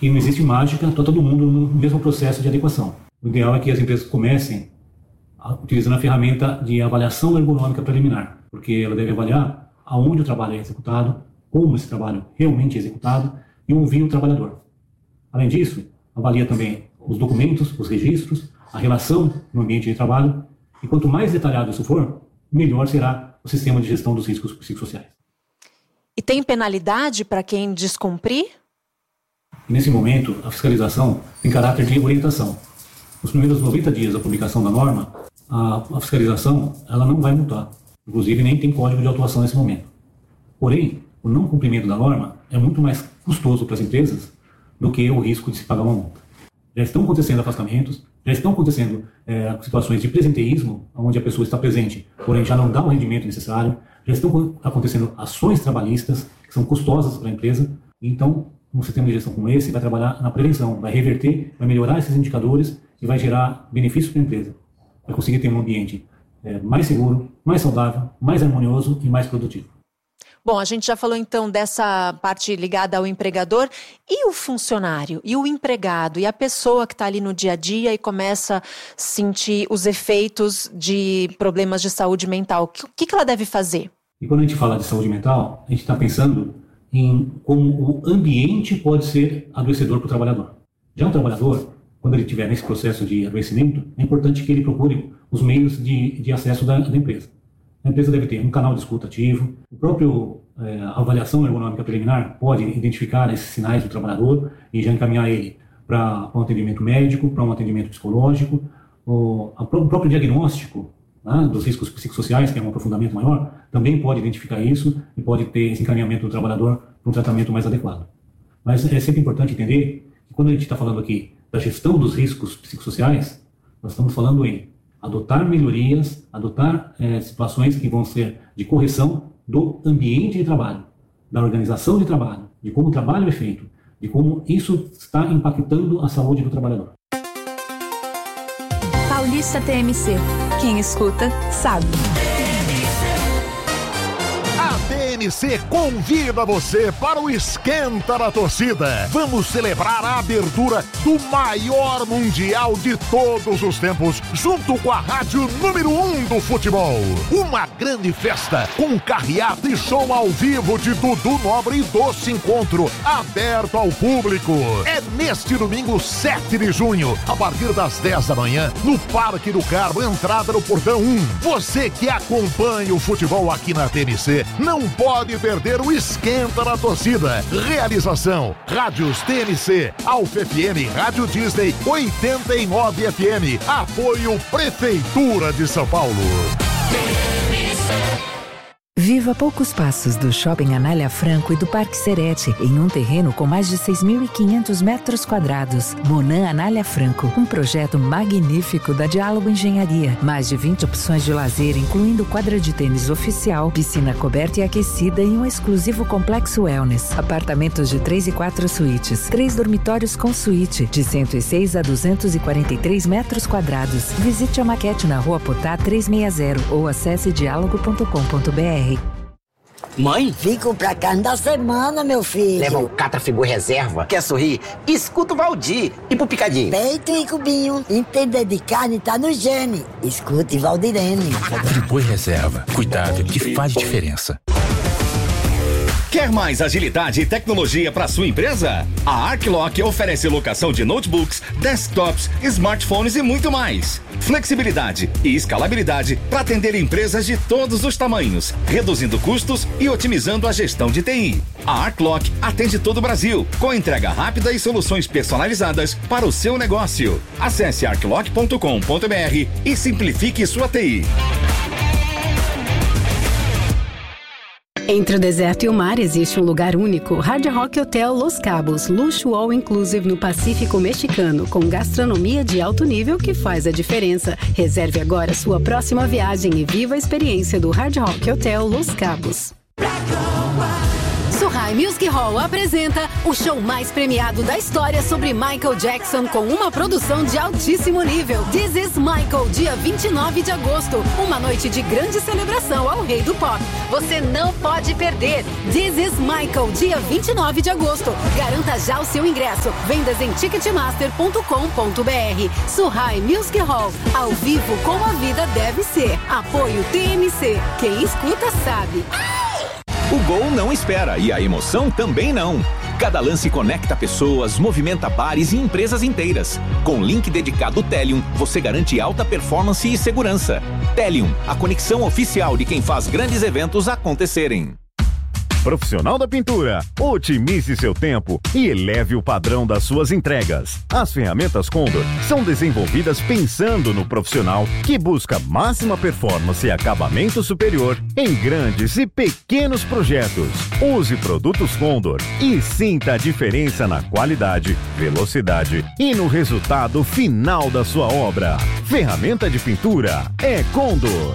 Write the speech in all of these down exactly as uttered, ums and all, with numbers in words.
que não existe mágica, está todo mundo no mesmo processo de adequação. O ideal é que as empresas comecem utilizando a ferramenta de avaliação ergonômica preliminar, porque ela deve avaliar aonde o trabalho é executado, como esse trabalho realmente é executado e ouvir o trabalhador. Além disso, avalia também os documentos, os registros, a relação no ambiente de trabalho, e quanto mais detalhado isso for, melhor será o sistema de gestão dos riscos psicossociais. E tem penalidade para quem descumprir? Nesse momento, a fiscalização tem caráter de orientação. Nos primeiros noventa dias da publicação da norma, a, a fiscalização ela não vai multar. Inclusive, nem tem código de autuação nesse momento. Porém, o não cumprimento da norma é muito mais custoso para as empresas do que o risco de se pagar uma multa. Já estão acontecendo afastamentos, já estão acontecendo é, situações de presenteísmo, onde a pessoa está presente, porém já não dá o rendimento necessário, já estão acontecendo ações trabalhistas que são custosas para a empresa. Então, um sistema de gestão como esse vai trabalhar na prevenção, vai reverter, vai melhorar esses indicadores e vai gerar benefícios para a empresa. Vai conseguir ter um ambiente é, mais seguro, mais saudável, mais harmonioso e mais produtivo. Bom, a gente já falou então dessa parte ligada ao empregador. E o funcionário, e o empregado, e a pessoa que está ali no dia a dia e começa a sentir os efeitos de problemas de saúde mental? O que, que ela deve fazer? E quando a gente fala de saúde mental, a gente está pensando em como o ambiente pode ser adoecedor para o trabalhador. Já o trabalhador, quando ele estiver nesse processo de adoecimento, é importante que ele procure os meios de, de acesso da, da empresa. A empresa deve ter um canal de escuta ativo, o próprio é, avaliação ergonômica preliminar pode identificar esses sinais do trabalhador e já encaminhar ele para um atendimento médico, para um atendimento psicológico, o, a, o próprio diagnóstico, né, dos riscos psicossociais, que é um aprofundamento maior, também pode identificar isso e pode ter esse encaminhamento do trabalhador para um tratamento mais adequado. Mas é sempre importante entender que quando a gente está falando aqui da gestão dos riscos psicossociais, nós estamos falando em adotar melhorias, adotar é, situações que vão ser de correção do ambiente de trabalho, da organização de trabalho, de como o trabalho é feito, de como isso está impactando a saúde do trabalhador. Paulista T M C. Quem escuta, sabe. A T M C convida você para o Esquenta da Torcida. Vamos celebrar a abertura do maior mundial de todos os tempos, junto com a rádio número um do futebol. Uma grande festa com carreata e show ao vivo de Dudu Nobre e Doce Encontro, aberto ao público. É neste domingo, sete de junho, a partir das dez da manhã, no Parque do Carmo, entrada no Portão um. Você que acompanha o futebol aqui na T M C, não pode perder o Esquenta da Torcida. Realização: Rádios T M C, Alfa F M, Rádio Disney, oitenta e nove F M. Apoio Prefeitura de São Paulo. Viva a poucos passos do Shopping Anália Franco e do Parque Serete, em um terreno com mais de seis mil e quinhentos metros quadrados. Monan Anália Franco, um projeto magnífico da Diálogo Engenharia. Mais de vinte opções de lazer, incluindo quadra de tênis oficial, piscina coberta e aquecida e um exclusivo complexo wellness. Apartamentos de três e quatro suítes, três dormitórios com suíte, de cento e seis a duzentos e quarenta e três metros quadrados. Visite a maquete na Rua Potá trezentos e sessenta ou acesse diálogo ponto com ponto b r. Mãe? Fico pra carne da semana, meu filho. Leva o Catrafigu Reserva. Quer sorrir? Escuta o Valdir. E pro picadinho? Peito e cubinho. Entender de carne tá no gene. Escute Valdirene. Friboi Reserva. Cuidado que faz diferença. Quer mais agilidade e tecnologia para sua empresa? A Arclock oferece locação de notebooks, desktops, smartphones e muito mais. Flexibilidade e escalabilidade para atender empresas de todos os tamanhos, reduzindo custos e otimizando a gestão de T I. A Arclock atende todo o Brasil, com entrega rápida e soluções personalizadas para o seu negócio. Acesse arclock ponto com ponto b r e simplifique sua T I. Entre o deserto e o mar existe um lugar único, Hard Rock Hotel Los Cabos, luxo all inclusive no Pacífico Mexicano, com gastronomia de alto nível que faz a diferença. Reserve agora sua próxima viagem e viva a experiência do Hard Rock Hotel Los Cabos. Surrai Music Hall apresenta o show mais premiado da história sobre Michael Jackson com uma produção de altíssimo nível. This is Michael, dia vinte e nove de agosto. Uma noite de grande celebração ao rei do pop. Você não pode perder. This is Michael, dia vinte e nove de agosto. Garanta já o seu ingresso. Vendas em ticketmaster ponto com ponto b r. Surrai Music Hall, ao vivo como a vida deve ser. Apoio T M C. Quem escuta sabe. O gol não espera e a emoção também não. Cada lance conecta pessoas, movimenta bares e empresas inteiras. Com link dedicado Telium, você garante alta performance e segurança. Telium, a conexão oficial de quem faz grandes eventos acontecerem. Profissional da pintura, otimize seu tempo e eleve o padrão das suas entregas. As ferramentas Condor são desenvolvidas pensando no profissional que busca máxima performance e acabamento superior em grandes e pequenos projetos. Use produtos Condor e sinta a diferença na qualidade, velocidade e no resultado final da sua obra. Ferramenta de pintura é Condor.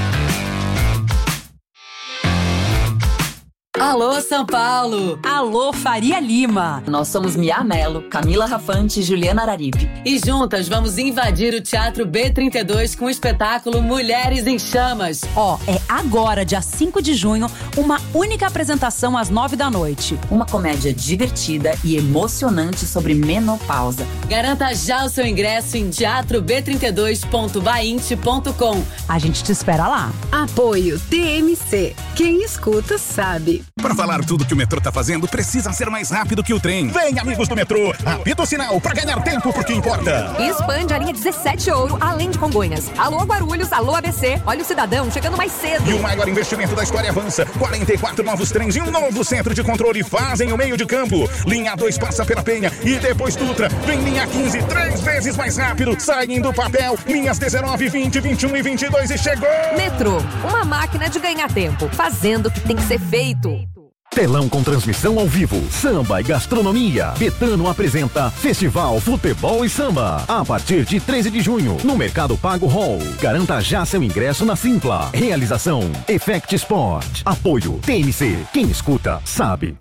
Alô, São Paulo! Alô, Faria Lima! Nós somos Mia Mello, Camila Rafante e Juliana Araripe. E juntas vamos invadir o Teatro B trinta e dois com o espetáculo Mulheres em Chamas. Ó, oh, é agora, dia cinco de junho, uma única apresentação às nove da noite. Uma comédia divertida e emocionante sobre menopausa. Garanta já o seu ingresso em teatro b trinta e dois ponto bainte ponto com. A gente te espera lá. Apoio T M C. Quem escuta sabe. Para falar tudo que o metrô tá fazendo, precisa ser mais rápido que o trem. Vem, amigos do metrô, apita o sinal para ganhar tempo porque importa. E expande a linha dezessete Ouro, além de Congonhas. Alô, Guarulhos, alô, A B C. Olha o cidadão chegando mais cedo. E o maior investimento da história avança. quarenta e quatro novos trens e um novo centro de controle fazem o meio de campo. Linha dois passa pela Penha e depois Dutra. Vem linha quinze, três vezes mais rápido. Saem do papel. Linhas dezenove, vinte, vinte e um e vinte e dois e chegou. Metrô, uma máquina de ganhar tempo, fazendo o que tem que ser feito. Telão com transmissão ao vivo, samba e gastronomia. Betano apresenta Festival Futebol e Samba. A partir de treze de junho, no Mercado Pago Hall. Garanta já seu ingresso na Simpla. Realização Effect Sport. Apoio T M C. Quem escuta, sabe.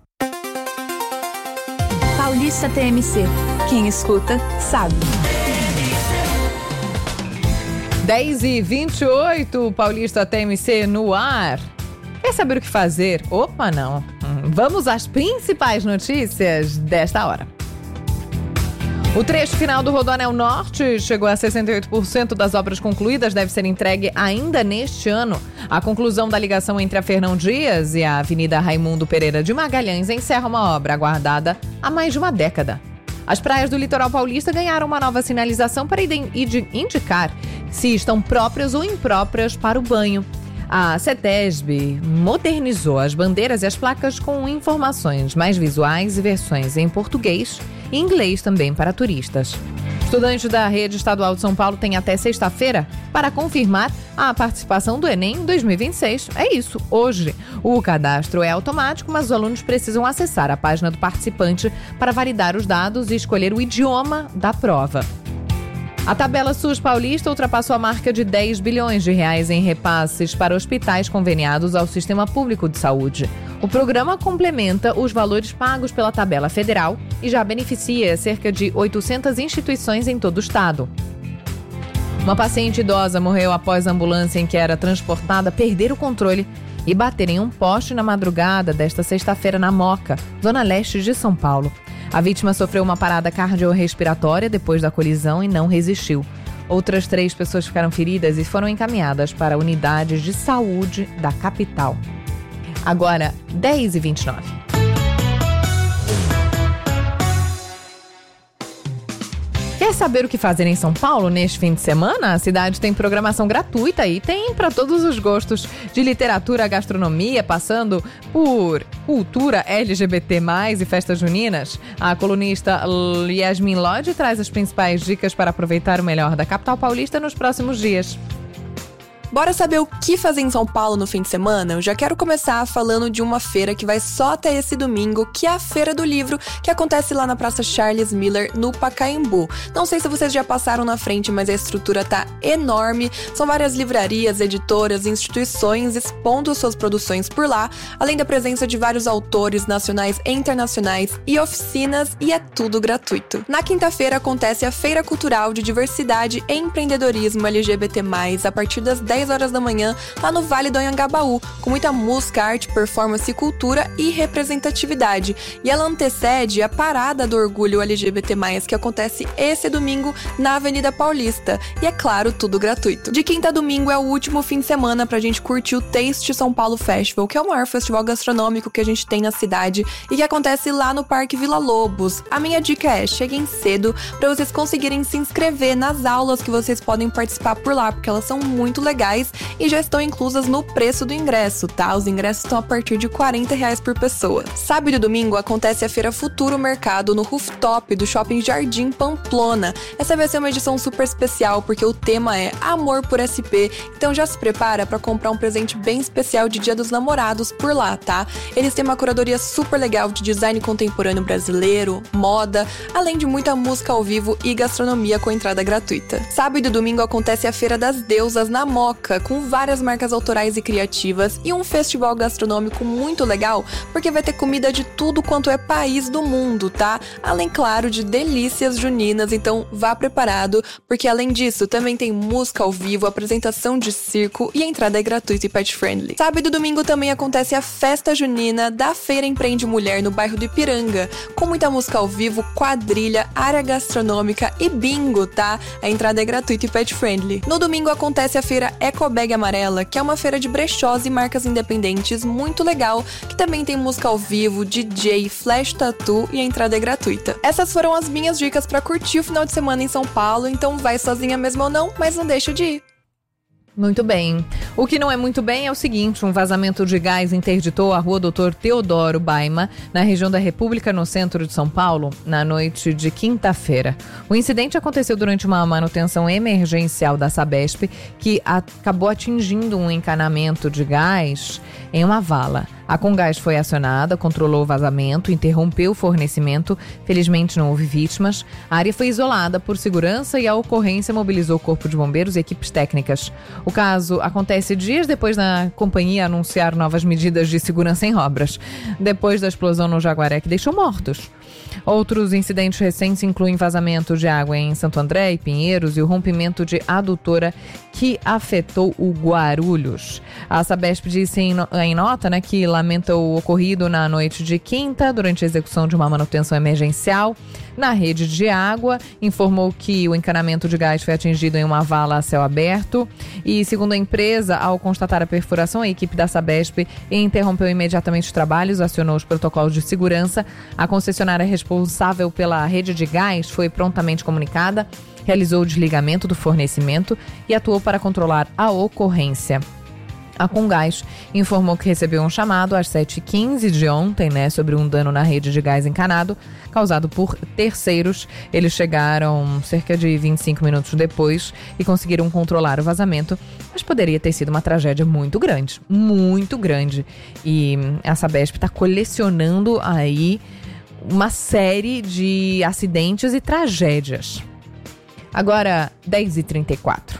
Paulista T M C. Quem escuta, sabe. dez e vinte e oito, Paulista T M C no ar. Quer saber o que fazer? Opa, não. Vamos às principais notícias desta hora. O trecho final do Rodoanel Norte chegou a sessenta e oito por cento das obras concluídas, deve ser entregue ainda neste ano. A conclusão da ligação entre a Fernão Dias e a Avenida Raimundo Pereira de Magalhães encerra uma obra aguardada há mais de uma década. As praias do litoral paulista ganharam uma nova sinalização para indicar se estão próprias ou impróprias para o banho. A CETESB modernizou as bandeiras e as placas com informações mais visuais e versões em português e inglês também para turistas. Estudantes da Rede Estadual de São Paulo têm até sexta-feira para confirmar a participação do Enem dois mil e vinte e seis. É isso, hoje. O cadastro é automático, mas os alunos precisam acessar a página do participante para validar os dados e escolher o idioma da prova. A tabela SUS paulista ultrapassou a marca de dez bilhões de reais em repasses para hospitais conveniados ao Sistema Público de Saúde. O programa complementa os valores pagos pela tabela federal e já beneficia cerca de oitocentas instituições em todo o estado. Uma paciente idosa morreu após a ambulância em que era transportada perder o controle e bater em um poste na madrugada desta sexta-feira na Moca, zona leste de São Paulo. A vítima sofreu uma parada cardiorrespiratória depois da colisão e não resistiu. Outras três pessoas ficaram feridas e foram encaminhadas para unidades de saúde da capital. Agora, dez e vinte e nove. Quer saber o que fazer em São Paulo neste fim de semana? A cidade tem programação gratuita e tem para todos os gostos, de literatura, gastronomia, passando por cultura L G B T mais, e festas juninas. A colunista Yasmin Lodge traz as principais dicas para aproveitar o melhor da capital paulista nos próximos dias. Bora saber o que fazer em São Paulo no fim de semana? Eu já quero começar falando de uma feira que vai só até esse domingo, que é a Feira do Livro, que acontece lá na Praça Charles Miller, no Pacaembu. Não sei se vocês já passaram na frente, mas a estrutura tá enorme. São várias livrarias, editoras, instituições expondo suas produções por lá, além da presença de vários autores nacionais e internacionais e oficinas, e é tudo gratuito. Na quinta-feira acontece a Feira Cultural de Diversidade e Empreendedorismo L G B T mais, a partir das dez horas da manhã, lá no Vale do Anhangabaú, com muita música, arte, performance, cultura e representatividade. E ela antecede a Parada do Orgulho L G B T mais, que acontece esse domingo na Avenida Paulista. E é claro, tudo gratuito. De quinta a domingo é o último fim de semana pra gente curtir o Taste São Paulo Festival, que é o maior festival gastronômico que a gente tem na cidade e que acontece lá no Parque Vila Lobos. A minha dica é, cheguem cedo pra vocês conseguirem se inscrever nas aulas que vocês podem participar por lá, porque elas são muito legais e já estão inclusas no preço do ingresso, tá? Os ingressos estão a partir de quarenta reais por pessoa. Sábado e domingo acontece a Feira Futuro Mercado no rooftop do Shopping Jardim Pamplona. Essa vai ser uma edição super especial porque o tema é Amor por S P, então já se prepara para comprar um presente bem especial de Dia dos Namorados por lá, tá? Eles têm uma curadoria super legal de design contemporâneo brasileiro, moda, além de muita música ao vivo e gastronomia com entrada gratuita. Sábado e domingo acontece a Feira das Deusas na Moca, com várias marcas autorais e criativas e um festival gastronômico muito legal, porque vai ter comida de tudo quanto é país do mundo, tá? Além, claro, de delícias juninas, então vá preparado, porque além disso, também tem música ao vivo, apresentação de circo e a entrada é gratuita e pet friendly. Sábado e domingo também acontece a Festa Junina da Feira Empreende Mulher no bairro do Ipiranga, com muita música ao vivo, quadrilha, área gastronômica e bingo, tá? A entrada é gratuita e pet friendly. No domingo acontece a Feira Ecobag Amarela, que é uma feira de brechós e marcas independentes muito legal, que também tem música ao vivo, D J, flash tattoo e a entrada é gratuita. Essas foram as minhas dicas para curtir o final de semana em São Paulo, então vai sozinha mesmo ou não, mas não deixa de ir. Muito bem. O que não é muito bem é o seguinte, um vazamento de gás interditou a rua doutor Teodoro Baima, na região da República, no centro de São Paulo, na noite de quinta-feira. O incidente aconteceu durante uma manutenção emergencial da Sabesp, que acabou atingindo um encanamento de gás em uma vala. A Comgás foi acionada, controlou o vazamento, interrompeu o fornecimento. Felizmente não houve vítimas. A área foi isolada por segurança e a ocorrência mobilizou o Corpo de Bombeiros e equipes técnicas. O caso acontece dias depois da companhia anunciar novas medidas de segurança em obras, depois da explosão no Jaguaré, que deixou mortos. Outros incidentes recentes incluem vazamento de água em Santo André e Pinheiros e o rompimento de adutora que afetou o Guarulhos. A Sabesp disse em, no- em nota, né, que lamenta o ocorrido na noite de quinta, durante a execução de uma manutenção emergencial na rede de água. Informou que o encanamento de gás foi atingido em uma vala a céu aberto e, segundo a empresa, ao constatar a perfuração, a equipe da Sabesp interrompeu imediatamente os trabalhos, acionou os protocolos de segurança. A concessionária responsável pela rede de gás foi prontamente comunicada, realizou o desligamento do fornecimento e atuou para controlar a ocorrência. A Comgás informou que recebeu um chamado às sete e quinze de ontem, né, sobre um dano na rede de gás encanado causado por terceiros. Eles chegaram cerca de vinte e cinco minutos depois e conseguiram controlar o vazamento, mas poderia ter sido uma tragédia muito grande, muito grande. E a Sabesp está colecionando aí uma série de acidentes e tragédias. Agora, dez e trinta e quatro.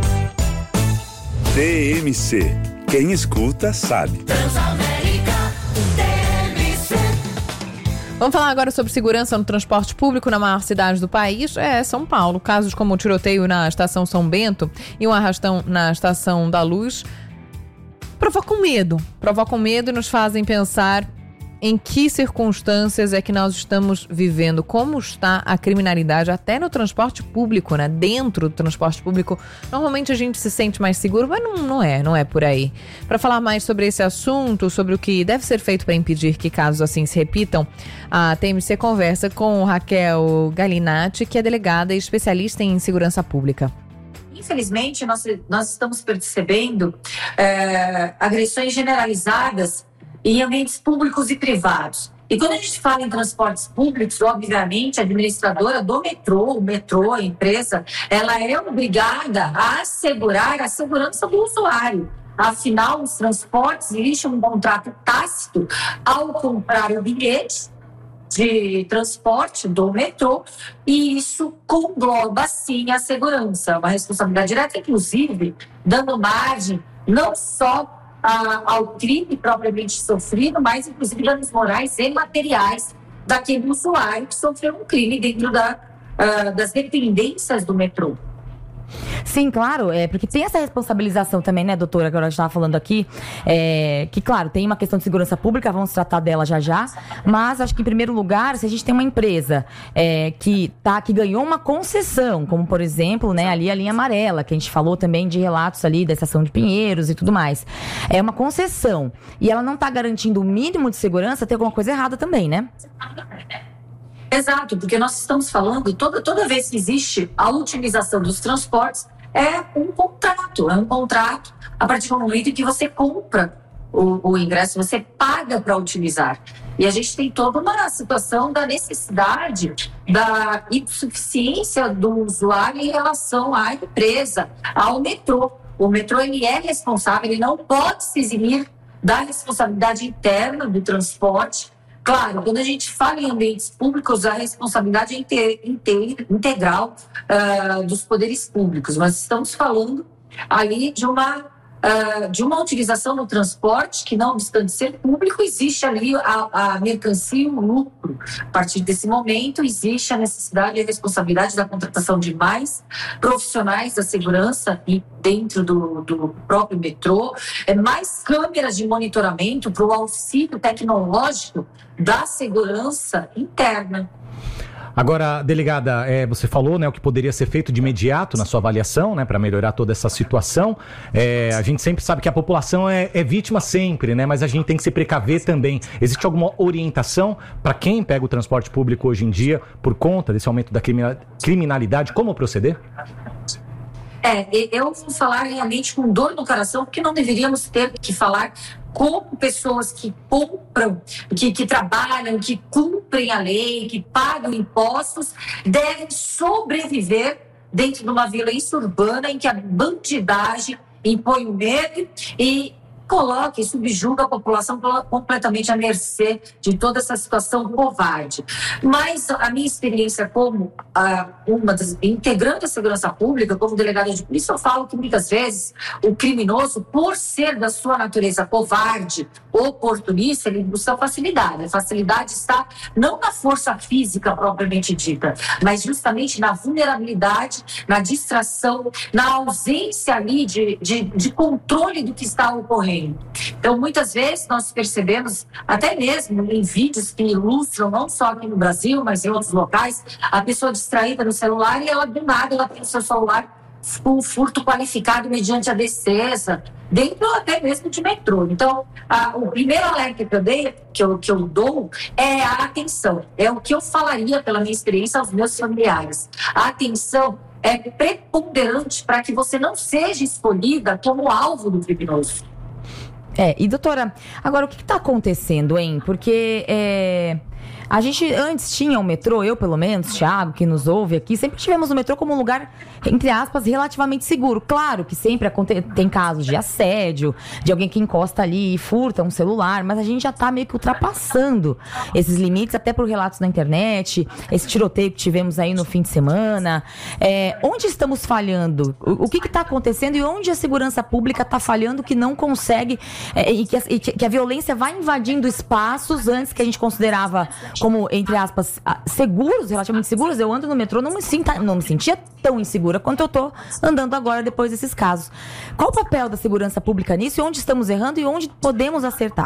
T M C. Quem escuta sabe. Transamérica, T M C. Vamos falar agora sobre segurança no transporte público na maior cidade do país, é São Paulo. Casos como o tiroteio na estação São Bento e um arrastão na estação da Luz provocam medo. Provocam medo e nos fazem pensar em que circunstâncias é que nós estamos vivendo, como está a criminalidade até no transporte público, né? Dentro do transporte público, normalmente a gente se sente mais seguro, mas não, não é, não é por aí. Para falar mais sobre esse assunto, sobre o que deve ser feito para impedir que casos assim se repitam, a T M C conversa com Raquel Galinatti, que é delegada e especialista em segurança pública. Infelizmente, nós, nós estamos percebendo é, agressões generalizadas em ambientes públicos e privados. E quando a gente fala em transportes públicos, obviamente, a administradora do metrô, o metrô, a empresa, ela é obrigada a assegurar a segurança do usuário. Afinal, os transportes existe um contrato tácito ao comprar o bilhete de transporte do metrô, e isso engloba, sim, a segurança. Uma responsabilidade direta, inclusive, dando margem não só a, ao crime propriamente sofrido, mas, inclusive, danos morais e materiais daquele usuário que sofreu um crime dentro da, uh, das dependências do metrô. Sim, claro, é porque tem essa responsabilização também, né, doutora, que a gente estava falando aqui, é, que, claro, tem uma questão de segurança pública, vamos tratar dela já já, mas acho que, em primeiro lugar, se a gente tem uma empresa é, que, tá, que ganhou uma concessão, como, por exemplo, né, ali a linha amarela, que a gente falou também de relatos ali da estação de Pinheiros e tudo mais, é uma concessão, e ela não está garantindo o mínimo de segurança, tem alguma coisa errada também, né? Exato, porque nós estamos falando, toda, toda vez que existe a utilização dos transportes, é um contrato, é um contrato a partir do momento em que você compra o, o ingresso, você paga para utilizar. E a gente tem toda uma situação da necessidade, da insuficiência do usuário em relação à empresa, ao metrô. O metrô, ele é responsável, ele não pode se eximir da responsabilidade interna do transporte. Claro, quando a gente fala em ambientes públicos, a responsabilidade é inte- inte- integral uh, dos poderes públicos. Mas estamos falando ali de uma, uh, de uma utilização no transporte que, não obstante ser público, existe ali a, a mercancia e o lucro. A partir desse momento, existe a necessidade e a responsabilidade da contratação de mais profissionais da segurança e dentro do, do próprio metrô, é mais câmeras de monitoramento para o auxílio tecnológico da segurança interna. Agora, delegada, é, você falou, né, o que poderia ser feito de imediato na sua avaliação, né, para melhorar toda essa situação. É, a gente sempre sabe que a população é, é vítima sempre, né, mas a gente tem que se precaver também. Existe alguma orientação para quem pega o transporte público hoje em dia por conta desse aumento da criminalidade? Como proceder? É, eu vou falar realmente com dor no coração, porque não deveríamos ter que falar como pessoas que compram, que, que trabalham, que cumprem a lei, que pagam impostos, devem sobreviver dentro de uma violência urbana em que a bandidagem impõe o medo e coloca e subjuga a população completamente à mercê de toda essa situação covarde. Mas a minha experiência como ah, uma das integrantes da segurança pública, como delegada de polícia, eu falo que muitas vezes o criminoso, por ser da sua natureza covarde, oportunista, ele busca facilidade. A facilidade está não na força física propriamente dita, mas justamente na vulnerabilidade, na distração, na ausência ali de, de, de controle do que está ocorrendo. Então, muitas vezes nós percebemos, até mesmo em vídeos que ilustram, não só aqui no Brasil, mas em outros locais, a pessoa distraída no celular e ela, do nada, ela tem o seu celular com um furto qualificado mediante a defesa, dentro até mesmo de metrô. Então, a, o primeiro alerta que eu, dei, que, eu, que eu dou é a atenção. É o que eu falaria, pela minha experiência, aos meus familiares. A atenção é preponderante para que você não seja escolhida como alvo do criminoso. É, e doutora, agora o que está acontecendo, hein? Porque é, a gente antes tinha o metrô, eu pelo menos, Thiago, que nos ouve aqui, sempre tivemos o metrô como um lugar, entre aspas, relativamente seguro. Claro que sempre aconte- tem casos de assédio, de alguém que encosta ali e furta um celular, mas a gente já está meio que ultrapassando esses limites, até por relatos na internet, esse tiroteio que tivemos aí no fim de semana. É, onde estamos falhando? O, o que está acontecendo e onde a segurança pública está falhando que não consegue, é, e, que a, e que a violência vai invadindo espaços antes que a gente considerava como, entre aspas, seguros, relativamente seguros? Eu ando no metrô, não me, sinta, não me sentia tão insegura quanto eu tô andando agora depois desses casos. Qual o papel da segurança pública nisso e onde estamos errando e onde podemos acertar?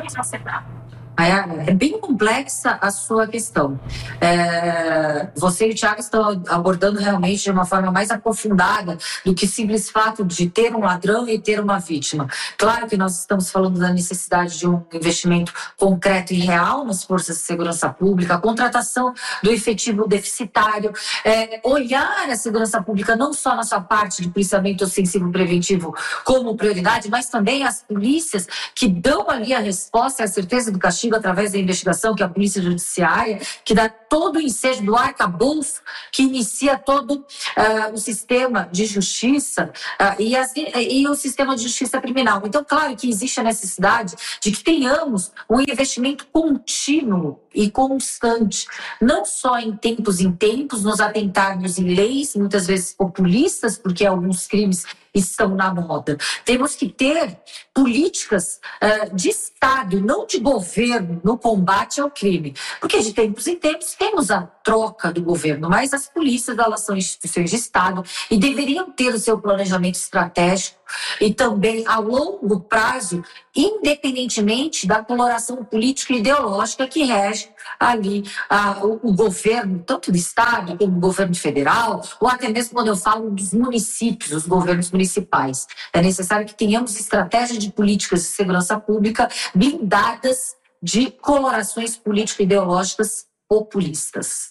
É bem complexa a sua questão. É, você e o Thiago estão abordando realmente de uma forma mais aprofundada do que simples fato de ter um ladrão e ter uma vítima. Claro que nós estamos falando da necessidade de um investimento concreto e real nas forças de segurança pública, a contratação do efetivo deficitário, é, olhar a segurança pública não só na sua parte de policiamento ostensivo preventivo como prioridade, mas também as polícias que dão ali a resposta e a certeza do castigo investiga através da investigação, que é a Polícia Judiciária, que dá todo o ensejo do arcabouço, que inicia todo uh, o sistema de justiça uh, e, as, e o sistema de justiça criminal. Então, claro que existe a necessidade de que tenhamos um investimento contínuo e constante, não só em tempos em tempos, nos atentarmos em leis, muitas vezes populistas, porque alguns crimes estão na moda. Temos que ter políticas uh, de Estado, não de governo, no combate ao crime. Porque de tempos em tempos temos a troca do governo, mas as polícias, elas são instituições de Estado e deveriam ter o seu planejamento estratégico e também a longo prazo, independentemente da coloração política e ideológica que rege ali ah, o, o governo, tanto do Estado como o governo federal, ou até mesmo quando eu falo dos municípios, os governos municipais. É necessário que tenhamos estratégias de políticas de segurança pública blindadas de colorações político-ideológicas populistas.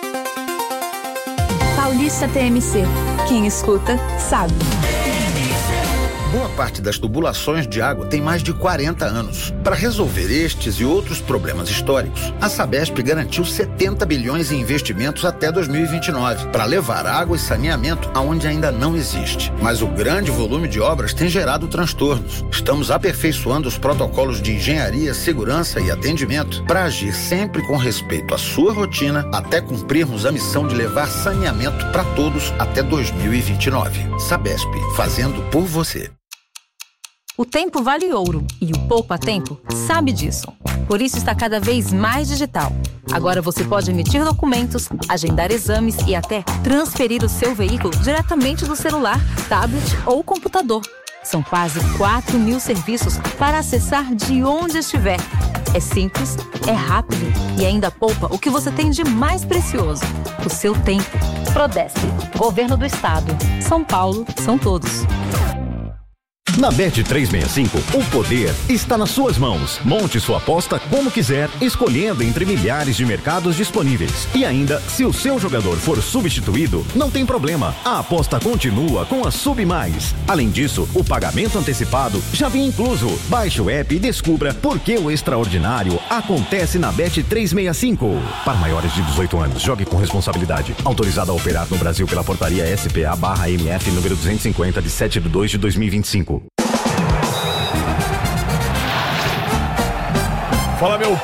Paulista T M C. Quem escuta, sabe. Boa parte das tubulações de água tem mais de quarenta anos. Para resolver estes e outros problemas históricos, a Sabesp garantiu setenta bilhões em investimentos até dois mil e vinte e nove, para levar água e saneamento aonde ainda não existe. Mas o grande volume de obras tem gerado transtornos. Estamos aperfeiçoando os protocolos de engenharia, segurança e atendimento para agir sempre com respeito à sua rotina, até cumprirmos a missão de levar saneamento para todos até dois mil e vinte e nove. Sabesp, fazendo por você. O tempo vale ouro e o Poupa Tempo sabe disso. Por isso está cada vez mais digital. Agora você pode emitir documentos, agendar exames e até transferir o seu veículo diretamente do celular, tablet ou computador. São quase quatro mil serviços para acessar de onde estiver. É simples, é rápido e ainda poupa o que você tem de mais precioso: o seu tempo. Prodesp, Governo do Estado. São Paulo, são todos. Na Bet trezentos e sessenta e cinco, o poder está nas suas mãos. Monte sua aposta como quiser, escolhendo entre milhares de mercados disponíveis. E ainda, se o seu jogador for substituído, não tem problema. A aposta continua com a Sub Mais. Além disso, o pagamento antecipado já vem incluso. Baixe o app e descubra por que o extraordinário acontece na Bet trezentos e sessenta e cinco. Para maiores de dezoito anos, jogue com responsabilidade. Autorizado a operar no Brasil pela portaria S P A barra M F número duzentos e cinquenta de sete de dois de dois mil e vinte e cinco. Fala, meu